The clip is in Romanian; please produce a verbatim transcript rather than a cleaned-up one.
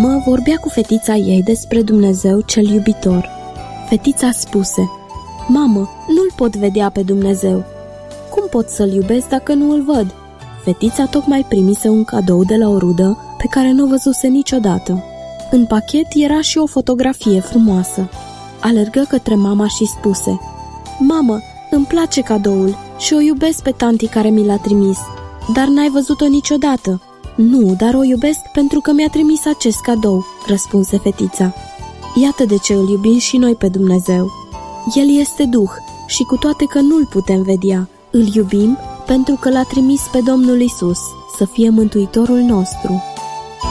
mamă vorbea cu fetița ei despre Dumnezeu cel iubitor. Fetița spuse: "Mamă, nu-L pot vedea pe Dumnezeu. Cum pot să-L iubesc dacă nu îl văd?" Fetița tocmai primise un cadou de la o rudă pe care nu o văzuse niciodată. În pachet era și o fotografie frumoasă. Alergă către mama și spuse: "Mamă, îmi place cadoul și o iubesc pe tanti care mi l-a trimis. Dar n-ai văzut-o niciodată?" "Nu, dar o iubesc pentru că mi-a trimis acest cadou," răspunse fetița. Iată de ce îl iubim și noi pe Dumnezeu. El este Duh și cu toate că nu-L putem vedea, îl iubim pentru că l-a trimis pe Domnul Isus să fie Mântuitorul nostru.